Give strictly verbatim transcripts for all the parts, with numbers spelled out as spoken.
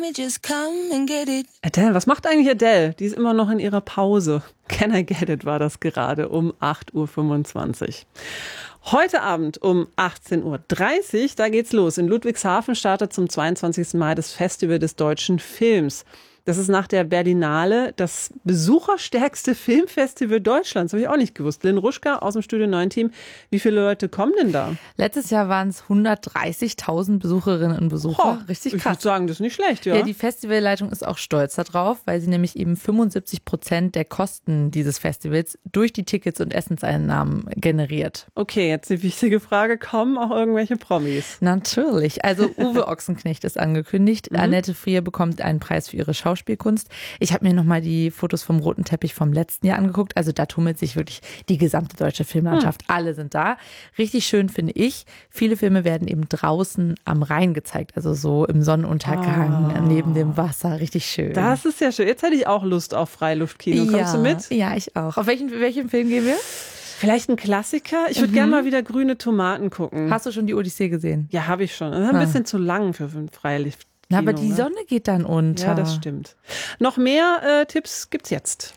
Adele, was macht eigentlich Adele? Die ist immer noch in ihrer Pause. Can I Get It war das gerade um acht Uhr fünfundzwanzig. Heute Abend um achtzehn Uhr dreißig, da geht's los. In Ludwigshafen startet zum zweiundzwanzigsten Mal das Festival des deutschen Films. Das ist nach der Berlinale das besucherstärkste Filmfestival Deutschlands. Habe ich auch nicht gewusst. Lynn Ruschka aus dem Studio neun Team. Wie viele Leute kommen denn da? Letztes Jahr waren es hundertdreißigtausend Besucherinnen und Besucher. Oh, Richtig krass. Ich würde sagen, das ist nicht schlecht, ja. Ja, die Festivalleitung ist auch stolz darauf, weil sie nämlich eben fünfundsiebzig Prozent der Kosten dieses Festivals durch die Tickets und Essenseinnahmen generiert. Okay, jetzt die wichtige Frage. Kommen auch irgendwelche Promis? Natürlich. Also Uwe Ochsenknecht ist angekündigt. Mhm. Annette Frier bekommt einen Preis für ihre Schauspielkunst. Schauspielkunst. Ich habe mir nochmal die Fotos vom roten Teppich vom letzten Jahr angeguckt. Also da tummelt sich wirklich die gesamte deutsche Filmlandschaft. Hm. Alle sind da. Richtig schön finde ich. Viele Filme werden eben draußen am Rhein gezeigt. Also so im Sonnenuntergang, oh. neben dem Wasser. Richtig schön. Das ist ja schön. Jetzt hätte ich auch Lust auf Freiluftkino. Kommst ja, du mit? Ja, ich auch. Auf welchen, welchen Film gehen wir? Vielleicht ein Klassiker? Ich würde mhm. gerne mal wieder Grüne Tomaten gucken. Hast du schon die Odyssee gesehen? Ja, habe ich schon. Das ist ein ah. bisschen zu lang für ein Freiluftkino. Na, aber die Sonne geht dann unter. Ja, das stimmt. Noch mehr äh, Tipps gibt's jetzt.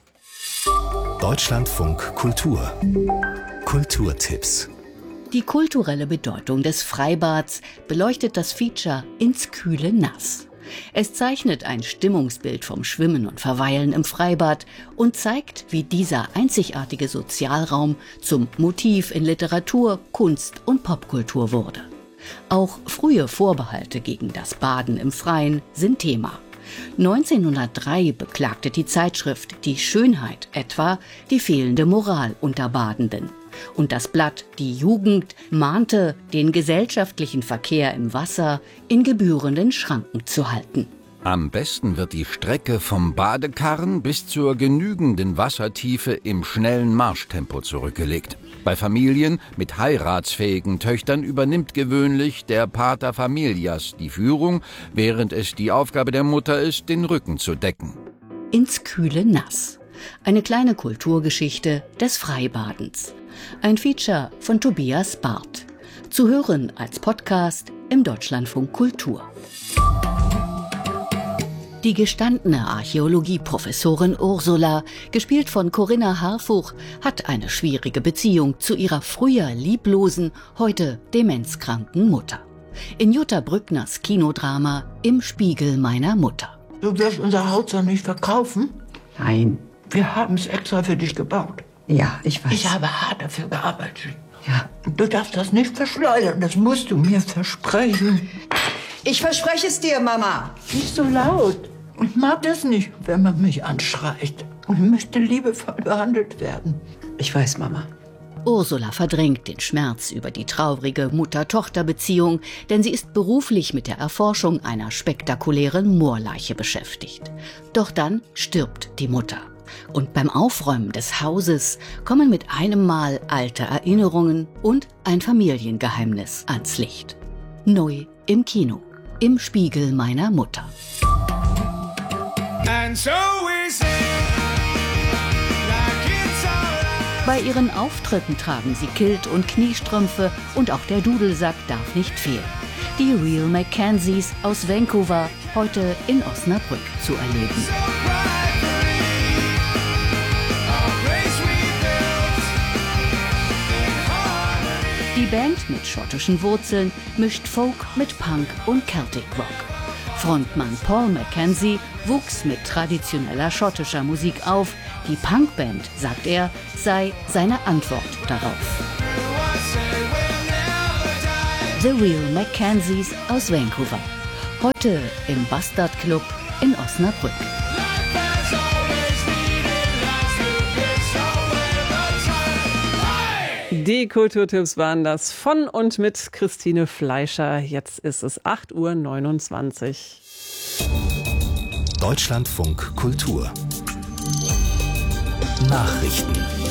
Deutschlandfunk Kultur. Kulturtipps. Die kulturelle Bedeutung des Freibads beleuchtet das Feature Ins kühle Nass. Es zeichnet ein Stimmungsbild vom Schwimmen und Verweilen im Freibad und zeigt, wie dieser einzigartige Sozialraum zum Motiv in Literatur, Kunst und Popkultur wurde. Auch frühe Vorbehalte gegen das Baden im Freien sind Thema. neunzehnhundertdrei beklagte die Zeitschrift Die Schönheit etwa die fehlende Moral unter Badenden. Und das Blatt Die Jugend mahnte, den gesellschaftlichen Verkehr im Wasser in gebührenden Schranken zu halten. Am besten wird die Strecke vom Badekarren bis zur genügenden Wassertiefe im schnellen Marschtempo zurückgelegt. Bei Familien mit heiratsfähigen Töchtern übernimmt gewöhnlich der Pater Familias die Führung, während es die Aufgabe der Mutter ist, den Rücken zu decken. Ins kühle Nass. Eine kleine Kulturgeschichte des Freibadens. Ein Feature von Tobias Barth. Zu hören als Podcast im Deutschlandfunk Kultur. Die gestandene Archäologieprofessorin Ursula, gespielt von Corinna Harfuch, hat eine schwierige Beziehung zu ihrer früher lieblosen, heute demenzkranken Mutter. In Jutta Brückners Kinodrama Im Spiegel meiner Mutter. Du wirst unser Haus doch nicht verkaufen? Nein. Wir haben es extra für dich gebaut. Ja, ich weiß. Ich habe hart dafür gearbeitet. Ja. Du darfst das nicht verschleudern, das musst du mir versprechen. Ich verspreche es dir, Mama. Nicht so laut. Ich mag das nicht, wenn man mich anschreit. Ich möchte liebevoll behandelt werden. Ich weiß, Mama. Ursula verdrängt den Schmerz über die traurige Mutter-Tochter-Beziehung, denn sie ist beruflich mit der Erforschung einer spektakulären Moorleiche beschäftigt. Doch dann stirbt die Mutter. Und beim Aufräumen des Hauses kommen mit einem Mal alte Erinnerungen und ein Familiengeheimnis ans Licht. Neu im Kino. Im Spiegel meiner Mutter. And so we sing, like it's alright. Bei ihren Auftritten tragen sie Kilt und Kniestrümpfe und auch der Dudelsack darf nicht fehlen. Die Real Mackenzies aus Vancouver, heute in Osnabrück zu erleben. Die Band mit schottischen Wurzeln mischt Folk mit Punk und Celtic Rock. Frontmann Paul Mackenzie wuchs mit traditioneller schottischer Musik auf. Die Punkband, sagt er, sei seine Antwort darauf. The Real Mackenzies aus Vancouver. Heute im Bastard Club in Osnabrück. Die Kulturtipps waren das von und mit Christine Fleischer. Jetzt ist es acht Uhr neunundzwanzig. Deutschlandfunk Kultur. Nachrichten.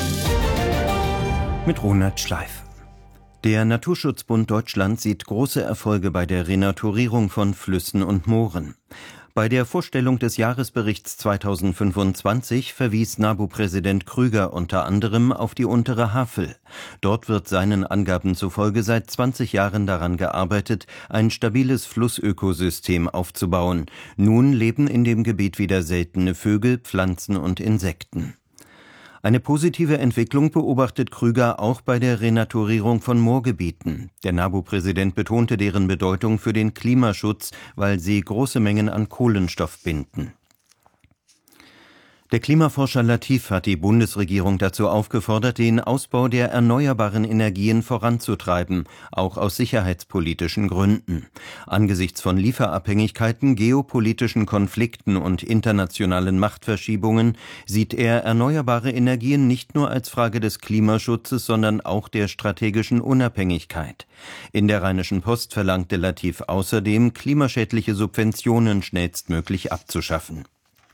Mit Ronald Schleif. Der Naturschutzbund Deutschland sieht große Erfolge bei der Renaturierung von Flüssen und Mooren. Bei der Vorstellung des Jahresberichts zweitausendfünfundzwanzig verwies NABU-Präsident Krüger unter anderem auf die untere Havel. Dort wird seinen Angaben zufolge seit zwanzig Jahren daran gearbeitet, ein stabiles Flussökosystem aufzubauen. Nun leben in dem Gebiet wieder seltene Vögel, Pflanzen und Insekten. Eine positive Entwicklung beobachtet Krüger auch bei der Renaturierung von Moorgebieten. Der NABU-Präsident betonte deren Bedeutung für den Klimaschutz, weil sie große Mengen an Kohlenstoff binden. Der Klimaforscher Latif hat die Bundesregierung dazu aufgefordert, den Ausbau der erneuerbaren Energien voranzutreiben, auch aus sicherheitspolitischen Gründen. Angesichts von Lieferabhängigkeiten, geopolitischen Konflikten und internationalen Machtverschiebungen sieht er erneuerbare Energien nicht nur als Frage des Klimaschutzes, sondern auch der strategischen Unabhängigkeit. In der Rheinischen Post verlangte Latif außerdem, klimaschädliche Subventionen schnellstmöglich abzuschaffen.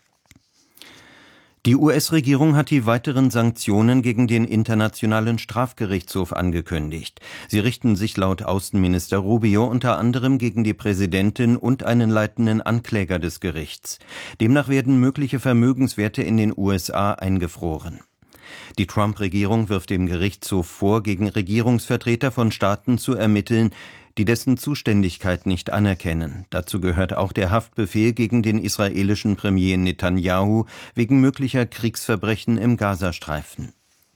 Die U S-Regierung hat die weiteren Sanktionen gegen den Internationalen Strafgerichtshof angekündigt. Sie richten sich laut Außenminister Rubio unter anderem gegen die Präsidentin und einen leitenden Ankläger des Gerichts. Demnach werden mögliche Vermögenswerte in den U S A eingefroren. Die Trump-Regierung wirft dem Gerichtshof vor, gegen Regierungsvertreter von Staaten zu ermitteln, die dessen Zuständigkeit nicht anerkennen. Dazu gehört auch der Haftbefehl gegen den israelischen Premier Netanyahu wegen möglicher Kriegsverbrechen im Gazastreifen.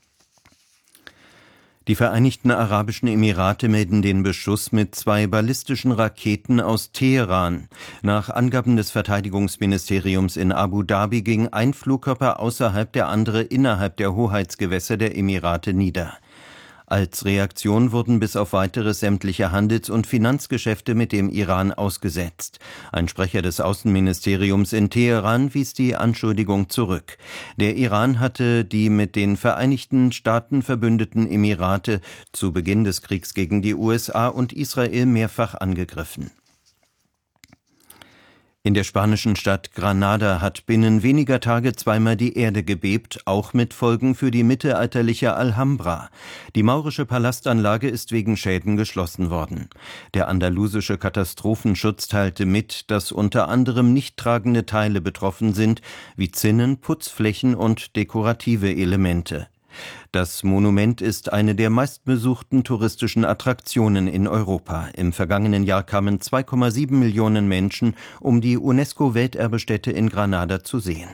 Die Vereinigten Arabischen Emirate melden den Beschuss mit zwei ballistischen Raketen aus Teheran. Nach Angaben des Verteidigungsministeriums in Abu Dhabi ging ein Flugkörper außerhalb, der andere innerhalb der Hoheitsgewässer der Emirate nieder. Als Reaktion wurden bis auf weiteres sämtliche Handels- und Finanzgeschäfte mit dem Iran ausgesetzt. Ein Sprecher des Außenministeriums in Teheran wies die Anschuldigung zurück. Der Iran hatte die mit den Vereinigten Staaten verbündeten Emirate zu Beginn des Kriegs gegen die U S A und Israel mehrfach angegriffen. In der spanischen Stadt Granada hat binnen weniger Tage zweimal die Erde gebebt, auch mit Folgen für die mittelalterliche Alhambra. Die maurische Palastanlage ist wegen Schäden geschlossen worden. Der andalusische Katastrophenschutz teilte mit, dass unter anderem nicht tragende Teile betroffen sind, wie Zinnen, Putzflächen und dekorative Elemente. Das Monument ist eine der meistbesuchten touristischen Attraktionen in Europa. Im vergangenen Jahr kamen zwei Komma sieben Millionen Menschen, um die UNESCO-Welterbestätte in Granada zu sehen.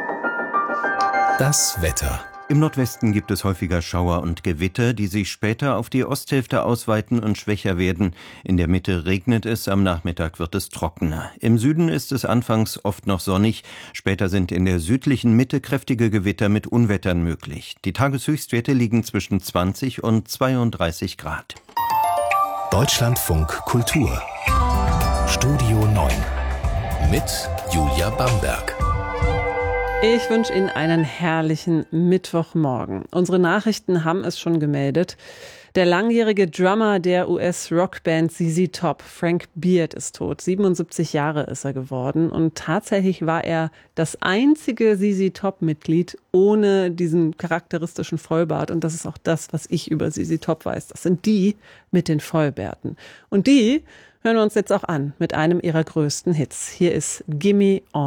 Das Wetter. Im Nordwesten gibt es häufiger Schauer und Gewitter, die sich später auf die Osthälfte ausweiten und schwächer werden. In der Mitte regnet es, am Nachmittag wird es trockener. Im Süden ist es anfangs oft noch sonnig, später sind in der südlichen Mitte kräftige Gewitter mit Unwettern möglich. Die Tageshöchstwerte liegen zwischen zwanzig und zweiunddreißig Grad. Deutschlandfunk Kultur. Studio neun. Mit Julia Bamberg. Ich wünsche Ihnen einen herrlichen Mittwochmorgen. Unsere Nachrichten haben es schon gemeldet. Der langjährige Drummer der U S-Rockband Z Z Top, Frank Beard, ist tot. siebenundsiebzig Jahre ist er geworden. Und tatsächlich war er das einzige Z Z Top-Mitglied ohne diesen charakteristischen Vollbart. Und das ist auch das, was ich über Z Z Top weiß. Das sind die mit den Vollbärten. Und die hören wir uns jetzt auch an mit einem ihrer größten Hits. Hier ist Gimme All.